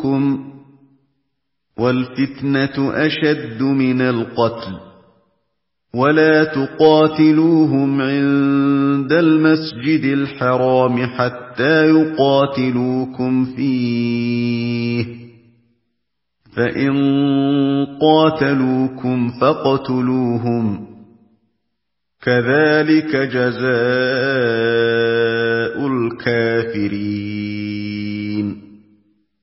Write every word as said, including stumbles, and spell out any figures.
يقتلوكم والفتنة أشد من القتل ولا تقاتلوهم عند المسجد الحرام حتى يقاتلوكم فيه فإن قاتلوكم فاقتلوهم كذلك جزاء الكافرين